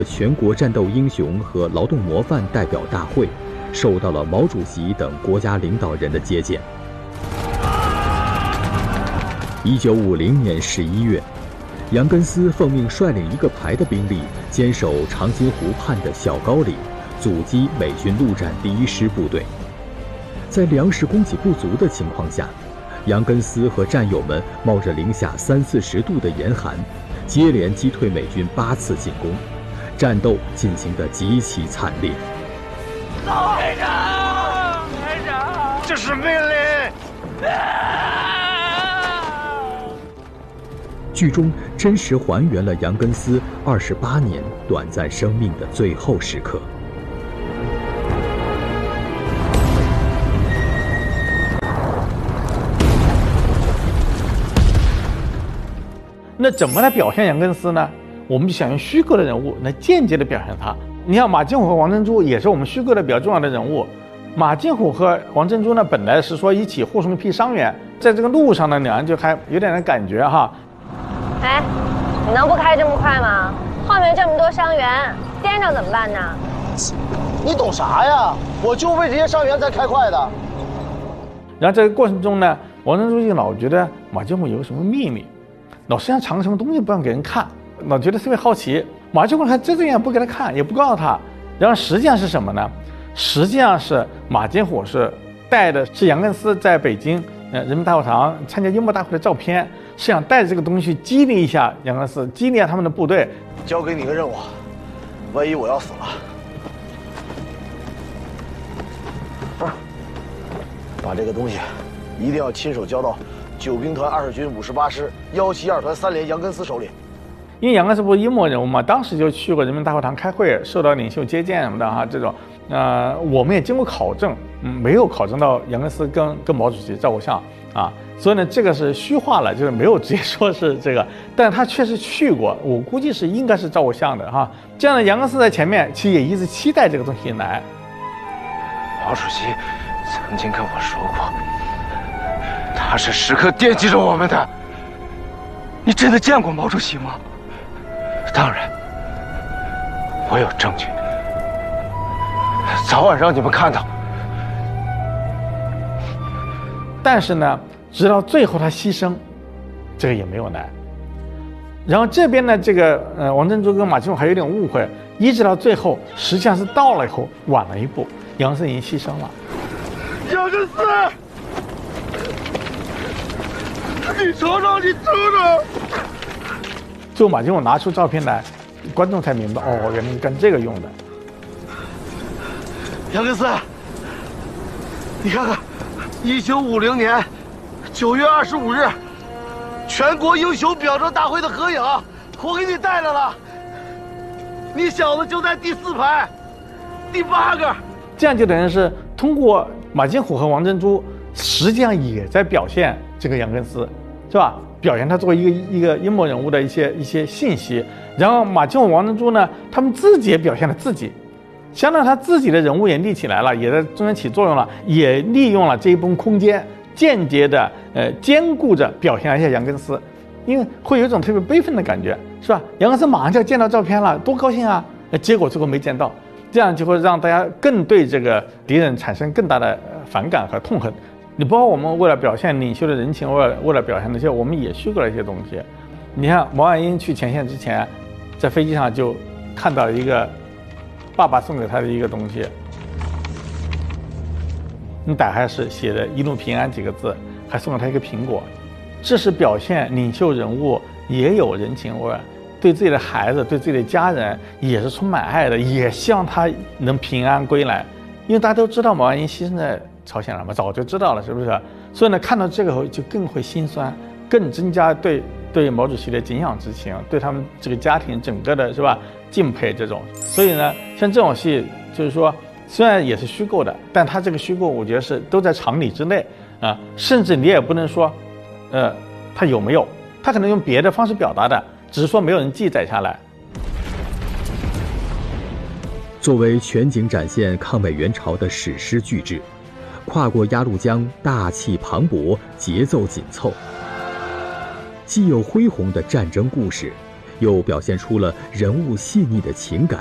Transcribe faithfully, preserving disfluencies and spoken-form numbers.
全国战斗英雄和劳动模范代表大会受到了毛主席等国家领导人的接见。一九五零年十一月，杨根思奉命率领一个排的兵力坚守长津湖畔的小高岭，阻击美军陆战第一师部队。在粮食供给不足的情况下，杨根思和战友们冒着零下三四十度的严寒，接连击退美军八次进攻，战斗进行得极其惨烈。 排长，排长， 这是命令！ 剧中真实还原了杨根思二十八年短暂生命的最后时刻。 那怎么来表现杨根思呢？我们就想用虚构的人物来间接的表现他。你像马金虎和王珍珠也是我们虚构的比较重要的人物。马金虎和王珍珠呢，本来是说一起护送一批伤员，在这个路上呢，两人就还有点点感觉哈。 哎，你能不开这么快吗？后面这么多伤员，颠着怎么办呢？ 你懂啥呀？我就为这些伤员才开快的。 然后这个过程中呢，王珍珠就老觉得马金虎有什么秘密，老是想藏个什么东西不让给人看，老觉得特别好奇。马金虎还遮遮掩不给他看，也不告诉他。然后实际上是什么呢？实际上是马金虎是带的是杨根思在北京呃人民大会堂参加英模大会的照片，是想带着这个东西去激励一下杨根思，激励一下他们的部队。 交给你个任务，万一我要死了，啊，把这个东西一定要亲手交到九兵团二十军五十八师幺七二团三连杨根思手里。 因为杨根思不是英模人物嘛，当时就去过人民大会堂开会，受到领袖接见什么的哈，这种，呃，我们也经过考证，嗯，没有考证到杨根思跟跟毛主席照过相啊，所以呢，这个是虚化了，就是没有直接说是这个，但他确实去过，我估计是应该是照过相的哈。这样的杨根思在前面，其实也一直期待这个东西来。 毛主席曾经跟我说过，他是时刻惦记着我们的。你真的见过毛主席吗？当然，我有证据，早晚让你们看到。 但是呢，直到最后他牺牲，这个也没有来。然后这边呢，这个呃王珍珠跟马金虎还有点误会，一直到最后，实际上是到了以后晚了一步，杨根思已经牺牲了。 杨根思，你瞅瞅，你瞅瞅。 最后马金虎拿出照片来，观众才明白，哦，原来是干这个用的。 杨根思，你看看，一九五零年九月二十五日，全国英雄表彰大会的合影，我给你带来了。你小子就在第四排，第八个。 这样就等于是通过马金虎和王珍珠，实际上也在表现这个杨根思，是吧？表现他作为一个一个阴谋人物的一些一些信息，然后马金虎、王珍珠呢，他们自己也表现了自己，相当于他自己的人物也立起来了，也在中间起作用了，也利用了这一部分空间，间接的呃兼顾着表现了一下杨根思，因为会有一种特别悲愤的感觉，是吧？杨根思马上就要见到照片了，多高兴啊！结果最后没见到，这样就会让大家更对这个敌人产生更大的反感和痛恨。你包括我们为了表现领袖的人情，为了为了表现那些，我们也虚构了一些东西。你看毛岸英去前线之前，在飞机上就看到一个爸爸送给他的一个东西，你打开是写的一路平安几个字，还送了他一个苹果，这是表现领袖人物也有人情味，对自己的孩子对自己的家人也是充满爱的，也希望他能平安归来。因为大家都知道毛岸英牺牲在朝鲜了嘛，早就知道了，是不是？所以呢，看到这个后就更会心酸，更增加对对毛主席的敬仰之情，对他们这个家庭整个的是吧敬佩这种。所以呢，像这种戏就是说，虽然也是虚构的，但它这个虚构我觉得是都在常理之内啊，甚至你也不能说，呃，它有没有，它可能用别的方式表达的，只是说没有人记载下来。 作为全景展现抗美援朝的史诗巨制，跨过鸭绿江，大气磅礴，节奏紧凑，既有恢宏的战争故事， 又表现出了人物细腻的情感